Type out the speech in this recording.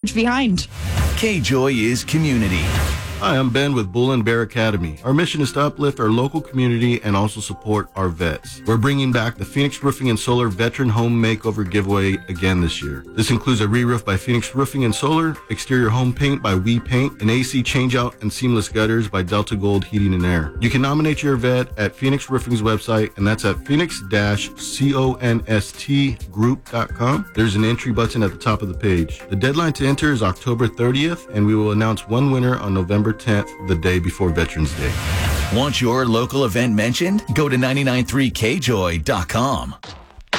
behind. K-Joy is community. Hi, I'm Ben with Bull and Bear Academy. Our mission is to uplift our local community and also support our vets. We're bringing back the Phoenix Roofing and Solar Veteran Home Makeover Giveaway again this year. This includes a re-roof by Phoenix Roofing and Solar, exterior home paint by We Paint, an AC changeout and seamless gutters by Delta Gold Heating and Air. You can nominate your vet at Phoenix Roofing's website, and that's at phoenix-constgroup.com. There's an entry button at the top of the page. The deadline to enter is October 30th, and we will announce one winner on November 10th, the day before Veterans Day. Want your local event mentioned? Go to 993kjoy.com.